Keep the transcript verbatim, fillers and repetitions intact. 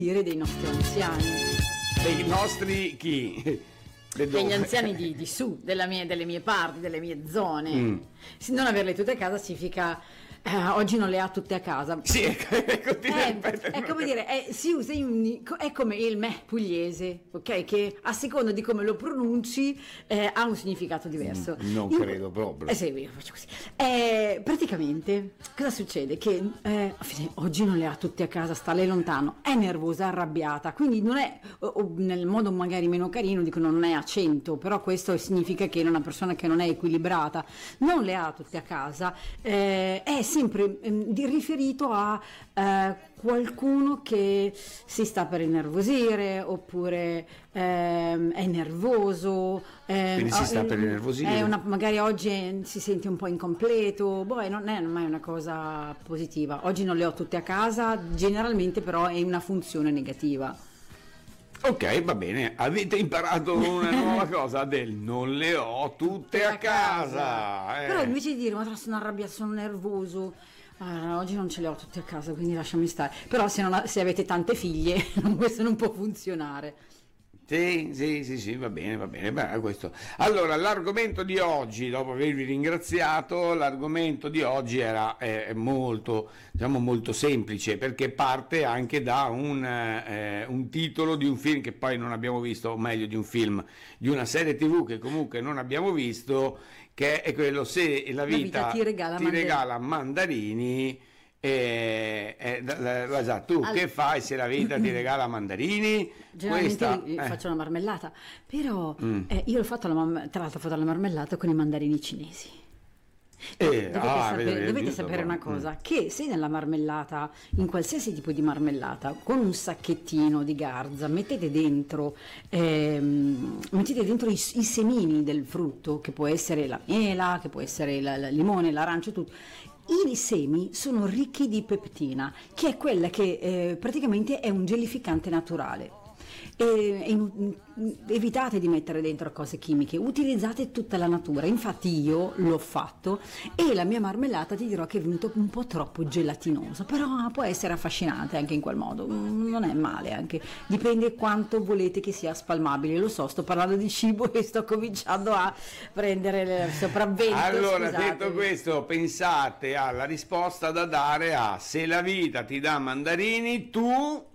dire dei nostri anziani. Dei nostri chi? Degli anziani di, di su, della mie, delle mie parti, delle mie zone. Mm. Non averle tutte a casa significa eh, oggi non le ha tutte a casa. Sì, ecco, Eh, è come dire, è, si usa in- è come il me pugliese, ok? Che a seconda di come lo pronunci eh, ha un significato diverso. Non In- credo proprio. Eh sì, io faccio così. Eh, praticamente cosa succede? Che eh, oggi non le ha tutte a casa, sta lei lontano, è nervosa, arrabbiata, quindi non è, o, o nel modo magari meno carino dicono non è a cento, però questo significa che è una persona che non è equilibrata, non le ha tutte a casa, eh, è sempre ehm, di riferito a eh, qualcuno che si sta per innervosire oppure ehm, è nervoso, ehm, Quindi si sta oh, per ehm, innervosire. è una- magari oggi si sente un po' incompleto, boh, e non è mai una cosa positiva. Oggi non le ho tutte a casa, generalmente però è una funzione negativa. Ok, va bene, avete imparato una nuova cosa del non le ho tutte a casa. eh. Però invece di dire ma sono arrabbiato, sono nervoso, ah, oggi non ce le ho tutte a casa, quindi lasciami stare. Però se, non ha- se avete tante figlie questo non può funzionare. Sì, sì, sì, sì, va bene, va bene. Beh, questo. Allora, l'argomento di oggi, dopo avervi ringraziato, l'argomento di oggi era eh, molto, diciamo, molto semplice, perché parte anche da un, eh, un titolo di un film che poi non abbiamo visto, o meglio di un film, di una serie tivù che comunque non abbiamo visto, che è quello Se la vita, vita ti regala ti mandarini. regala mandarini. Eh, eh, la- la- la- la- tu Al- che fai se la vita ti regala mandarini? Generalmente Questa, io eh. faccio la marmellata, però Mm. eh, io ho fatto la, mam- tra l'altro ho fatto la marmellata con i mandarini cinesi. Eh, Dovete ah, sapere, vedi, dovete giusto, sapere no? una cosa, che se nella marmellata, in qualsiasi tipo di marmellata, con un sacchettino di garza, mettete dentro, ehm, mettete dentro i, i semini del frutto, che può essere la mela, che può essere il il limone, l'arancio, tutto. I semi sono ricchi di peptina, che è quella che eh, praticamente è un gelificante naturale. E, e in- evitate di mettere dentro cose chimiche, utilizzate tutta la natura. Infatti io l'ho fatto e la mia marmellata ti dirò che è venuto un po' troppo gelatinoso, però può essere affascinante anche in quel modo, Mm, non è male, anche dipende quanto volete che sia spalmabile. Lo so, sto parlando di cibo e sto cominciando a prendere il sopravvento. Allora, scusate. detto questo, pensate alla risposta da dare a: se la vita ti dà mandarini, tu